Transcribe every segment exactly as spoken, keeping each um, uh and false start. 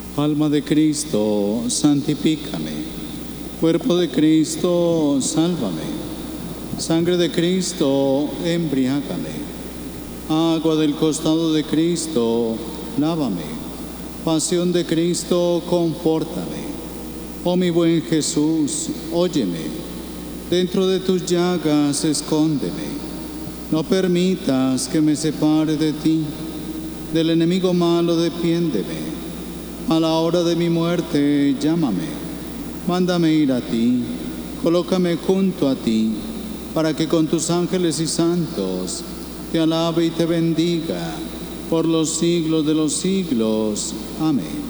Alma de Cristo, santifícame. Cuerpo de Cristo, sálvame. Sangre de Cristo, embriágame. Agua del costado de Cristo, lávame. Pasión de Cristo, confórtame. Oh mi buen Jesús, óyeme. Dentro de tus llagas, escóndeme. No permitas que me separe de ti. Del enemigo malo, defiéndeme. A la hora de mi muerte, llámame. Mándame ir a ti. Colócame junto a ti, para que con tus ángeles y santos te alabe y te bendiga por los siglos de los siglos. Amén.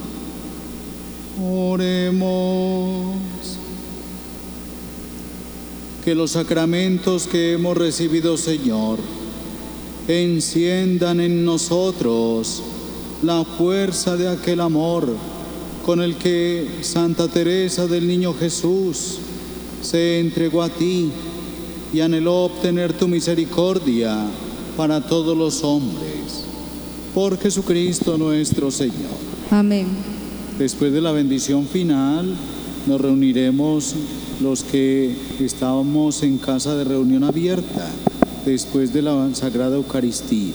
Oremos. Que los sacramentos que hemos recibido, Señor, enciendan en nosotros la fuerza de aquel amor con el que Santa Teresa del Niño Jesús se entregó a ti y anheló obtener tu misericordia para todos los hombres. Por Jesucristo nuestro Señor. Amén. Después de la bendición final, nos reuniremos los que estábamos en casa de reunión abierta, después de la Sagrada Eucaristía.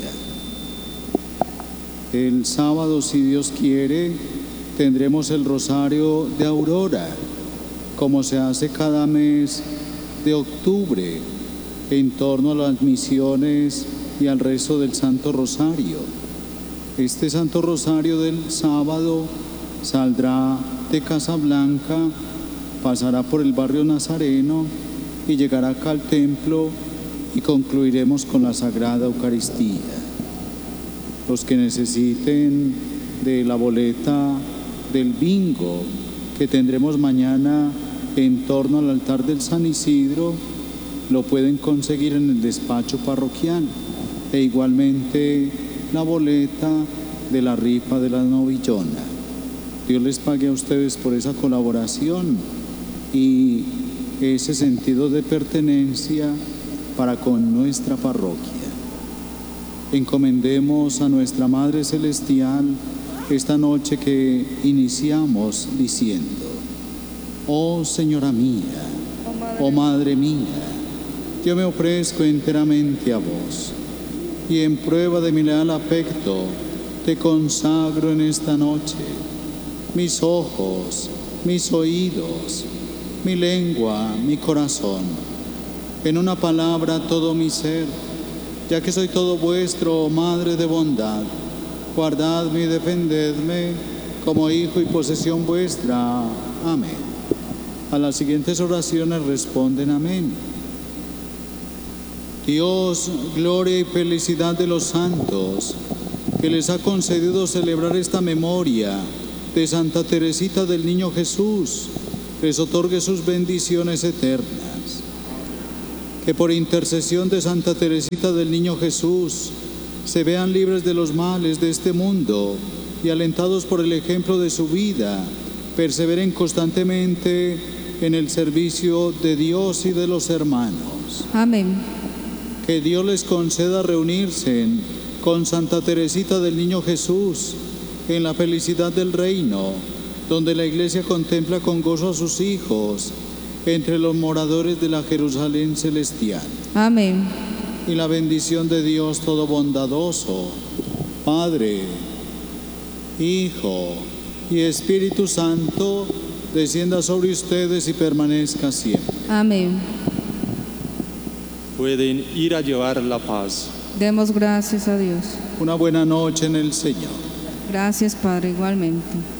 El sábado, si Dios quiere, tendremos el Rosario de Aurora, como se hace cada mes de octubre, en torno a las misiones y al rezo del Santo Rosario. Este Santo Rosario del sábado saldrá de Casablanca, pasará por el barrio Nazareno y llegará acá al templo y concluiremos con la Sagrada Eucaristía. Los que necesiten de la boleta del bingo que tendremos mañana en torno al altar del San Isidro, lo pueden conseguir en el despacho parroquial, e igualmente la boleta de la rifa de la novillona. Dios les pague a ustedes por esa colaboración y ese sentido de pertenencia para con nuestra parroquia. Encomendemos a nuestra Madre Celestial esta noche que iniciamos diciendo: oh Señora mía, oh Madre mía, yo me ofrezco enteramente a vos, y en prueba de mi leal afecto te consagro en esta noche mis ojos, mis oídos, mi lengua, mi corazón, en una palabra todo mi ser, ya que soy todo vuestro, oh Madre de bondad. Guardadme y defendedme como hijo y posesión vuestra. Amén. A las siguientes oraciones responden amén. Dios, gloria y felicidad de los santos, que les ha concedido celebrar esta memoria de Santa Teresita del Niño Jesús, les otorgue sus bendiciones eternas. Que por intercesión de Santa Teresita del Niño Jesús se vean libres de los males de este mundo y alentados por el ejemplo de su vida, perseveren constantemente en el servicio de Dios y de los hermanos. Amén. Que Dios les conceda reunirse con Santa Teresita del Niño Jesús en la felicidad del reino, donde la Iglesia contempla con gozo a sus hijos entre los moradores de la Jerusalén celestial. Amén. Y la bendición de Dios todo bondadoso, Padre, Hijo y Espíritu Santo, descienda sobre ustedes y permanezca siempre. Amén. Pueden ir a llevar la paz. Demos gracias a Dios. Una buena noche en el Señor. Gracias, Padre, igualmente.